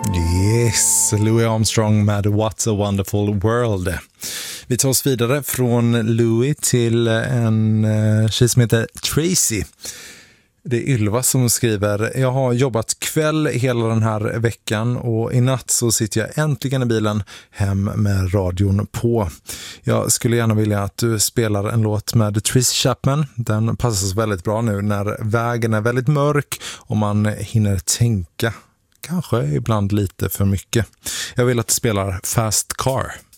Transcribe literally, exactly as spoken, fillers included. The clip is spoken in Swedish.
Yes, Louis Armstrong med What's a Wonderful World. Vi tar oss vidare från Louis till en uh, tjej som heter Tracy. Det är Ylva som skriver: jag har jobbat kväll hela den här veckan och i natt så sitter jag äntligen i bilen hem med radion på. Jag skulle gärna vilja att du spelar en låt med Tracy Chapman. Den passar väldigt bra nu när vägen är väldigt mörk och man hinner tänka. Kanske ibland lite för mycket. Jag vill att du spelar Fast Car.